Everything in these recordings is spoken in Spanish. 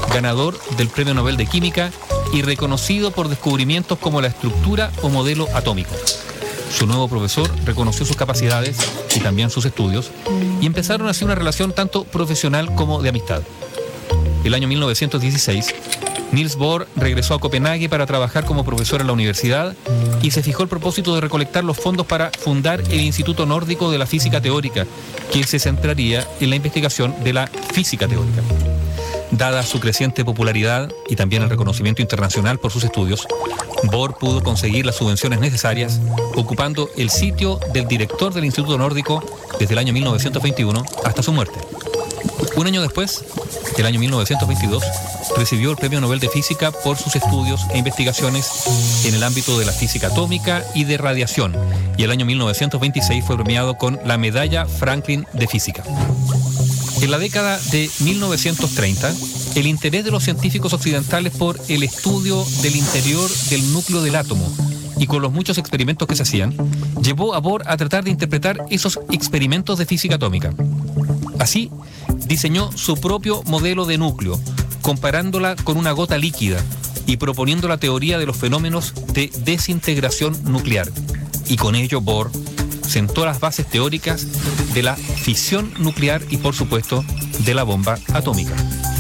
ganador del Premio Nobel de Química y reconocido por descubrimientos como la estructura o modelo atómico. Su nuevo profesor reconoció sus capacidades y también sus estudios y empezaron así una relación tanto profesional como de amistad. El año 1916, Niels Bohr regresó a Copenhague para trabajar como profesor en la universidad y se fijó el propósito de recolectar los fondos para fundar el Instituto Nórdico de la Física Teórica, que se centraría en la investigación de la física teórica. Dada su creciente popularidad y también el reconocimiento internacional por sus estudios, Bohr pudo conseguir las subvenciones necesarias, ocupando el sitio del director del Instituto Nórdico desde el año 1921 hasta su muerte. Un año después, el año 1922, recibió el Premio Nobel de Física por sus estudios e investigaciones en el ámbito de la física atómica y de radiación, y el año 1926 fue premiado con la Medalla Franklin de Física. En la década de 1930, el interés de los científicos occidentales por el estudio del interior del núcleo del átomo y con los muchos experimentos que se hacían, llevó a Bohr a tratar de interpretar esos experimentos de física atómica. Así, diseñó su propio modelo de núcleo, comparándola con una gota líquida y proponiendo la teoría de los fenómenos de desintegración nuclear. Y con ello Bohr sentó las bases teóricas de la fisión nuclear y, por supuesto, de la bomba atómica.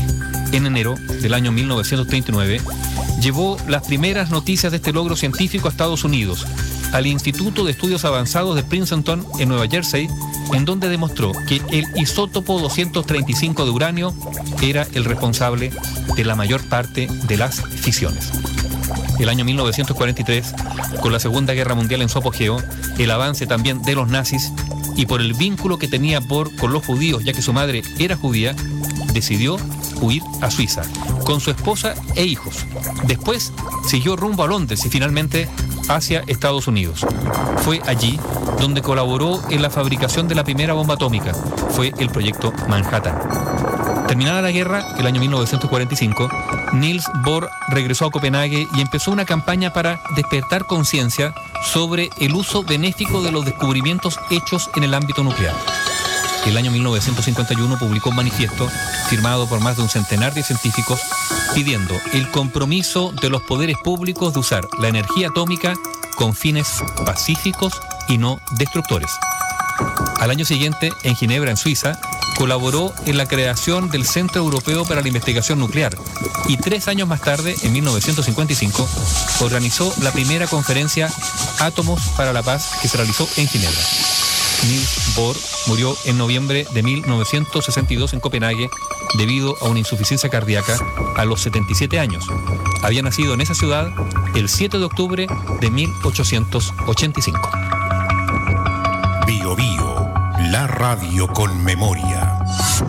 En enero del año 1939, llevó las primeras noticias de este logro científico a Estados Unidos, al Instituto de Estudios Avanzados de Princeton, en Nueva Jersey, en donde demostró que el isótopo 235 de uranio era el responsable de la mayor parte de las fisiones. El año 1943, con la Segunda Guerra Mundial en su apogeo, el avance también de los nazis y por el vínculo que tenía Bohr con los judíos, ya que su madre era judía, decidió huir a Suiza con su esposa e hijos. Después siguió rumbo a Londres y finalmente hacia Estados Unidos. Fue allí donde colaboró en la fabricación de la primera bomba atómica. Fue el proyecto Manhattan. Terminada la guerra, el año 1945, Niels Bohr regresó a Copenhague y empezó una campaña para despertar conciencia sobre el uso benéfico de los descubrimientos hechos en el ámbito nuclear. El año 1951 publicó un manifiesto firmado por más de un centenar de científicos pidiendo el compromiso de los poderes públicos de usar la energía atómica con fines pacíficos y no destructores. Al año siguiente, en Ginebra, en Suiza, colaboró en la creación del Centro Europeo para la Investigación Nuclear y 3 años más tarde, en 1955, organizó la primera conferencia Átomos para la Paz que se realizó en Ginebra. Niels Bohr murió en noviembre de 1962 en Copenhague debido a una insuficiencia cardíaca a los 77 años. Había nacido en esa ciudad el 7 de octubre de 1885. Bio Bio, la radio con memoria.